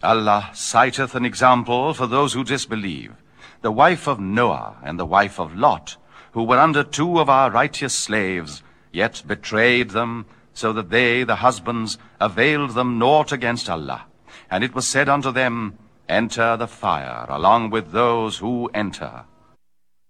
Allah citeth an example for those who disbelieve, the wife of Noah and the wife of Lot, who were under 2 of our righteous slaves, yet betrayed them, so that they, the husbands, availed them naught against Allah. And it was said unto them, Enter the fire, along with those who enter.